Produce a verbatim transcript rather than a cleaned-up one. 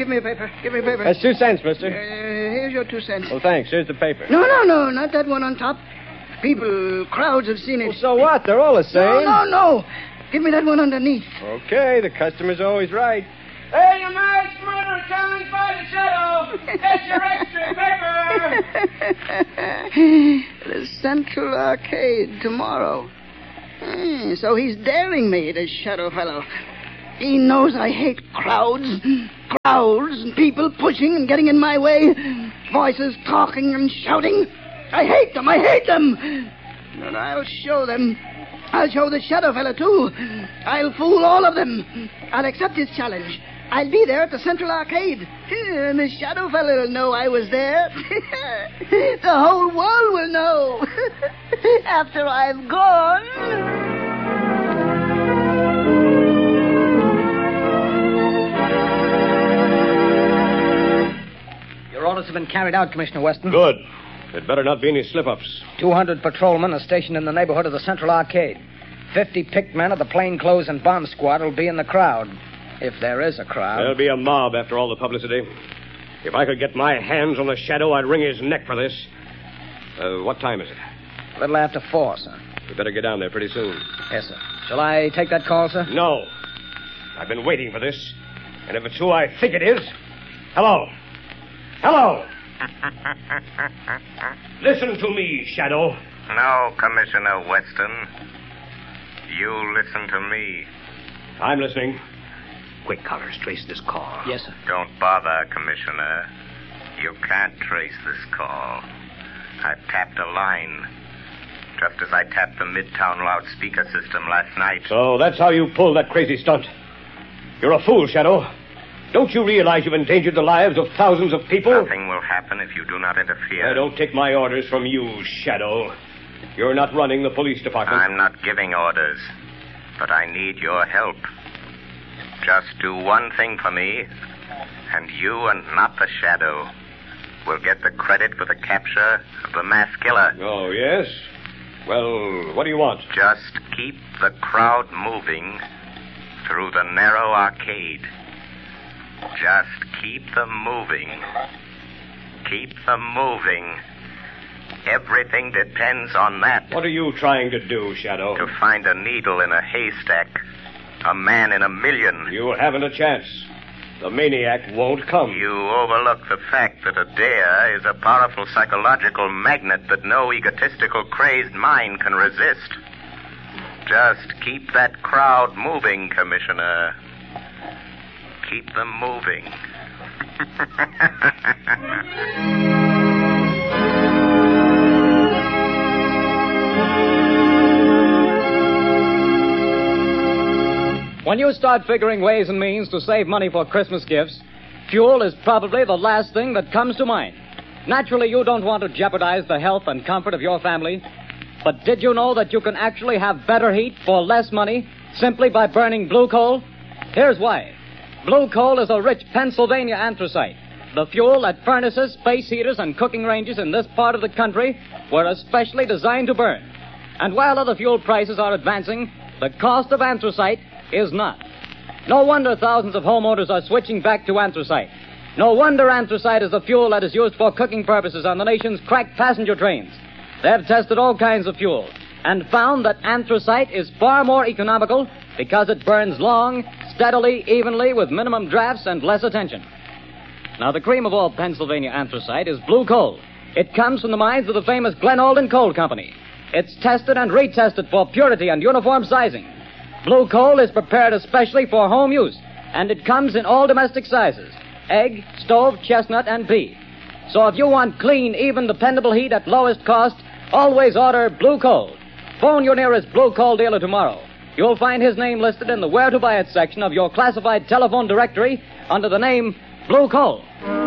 give me a paper. Give me a paper. That's two cents, mister. Uh, here's your two cents. Well, thanks. Here's the paper. No, no, no, not that one on top. People, crowds have seen it. Well, so what? They're all the same. No, no, no. Give me that one underneath. Okay, the customer's always right. Hey, you mass murderer, challenged by the shadow. That's your extra paper. The Central Arcade tomorrow. Hmm, so he's daring me, this shadow fellow. He knows I hate crowds, crowds, and people pushing and getting in my way, voices talking and shouting. I hate them, I hate them. And I'll show them. I'll show the shadow fellow, too. I'll fool all of them. I'll accept his challenge. I'll be there at the Central Arcade. And the shadow fellow will know I was there. The whole world will know. After I've gone. Your orders have been carried out, Commissioner Weston. Good. There'd better not be any slip-ups. two hundred patrolmen are stationed in the neighborhood of the Central Arcade. fifty picked men of the plainclothes and bomb squad will be in the crowd. If there is a crowd. There'll be a mob after all the publicity. If I could get my hands on the shadow, I'd wring his neck for this. Uh, what time is it? A little after four, sir. We better get down there pretty soon. Yes, sir. Shall I take that call, sir? No. I've been waiting for this. And if it's who I think it is... Hello. Hello. Listen to me, Shadow. No, Commissioner Weston. You listen to me. I'm listening. Quick, Collars, trace this call. Yes, sir. Don't bother, Commissioner. You can't trace this call. I've tapped a line. Just as I tapped the Midtown loudspeaker system last night. So that's how you pulled that crazy stunt. You're a fool, Shadow. Don't you realize you've endangered the lives of thousands of people? Nothing will happen if you do not interfere. I don't take my orders from you, Shadow. You're not running the police department. I'm not giving orders, but I need your help. Just do one thing for me, and you and not the Shadow will get the credit for the capture of the mass killer. Oh, yes? Well, what do you want? Just keep the crowd moving through the narrow arcade. Just keep them moving. Keep them moving. Everything depends on that. What are you trying to do, Shadow? To find a needle in a haystack. A man in a million. You haven't a chance. The maniac won't come. You overlook the fact that a dare is a powerful psychological magnet that no egotistical, crazed mind can resist. Just keep that crowd moving, Commissioner. Keep them moving. When you start figuring ways and means to save money for Christmas gifts, fuel is probably the last thing that comes to mind. Naturally, you don't want to jeopardize the health and comfort of your family. But did you know that you can actually have better heat for less money simply by burning blue coal? Here's why. Blue coal is a rich Pennsylvania anthracite, the fuel that furnaces, space heaters, and cooking ranges in this part of the country were especially designed to burn. And while other fuel prices are advancing, the cost of anthracite is not. No wonder thousands of homeowners are switching back to anthracite. No wonder anthracite is the fuel that is used for cooking purposes on the nation's crack passenger trains. They've tested all kinds of fuel and found that anthracite is far more economical because it burns long, steadily, evenly, with minimum drafts and less attention. Now, the cream of all Pennsylvania anthracite is blue coal. It comes from the mines of the famous Glen Alden Coal Company. It's tested and retested for purity and uniform sizing. Blue coal is prepared especially for home use, and it comes in all domestic sizes: egg, stove, chestnut, and pea. So if you want clean, even, dependable heat at lowest cost, always order blue coal. Phone your nearest blue coal dealer tomorrow. You'll find his name listed in the Where to Buy It section of your classified telephone directory under the name Blue Coal.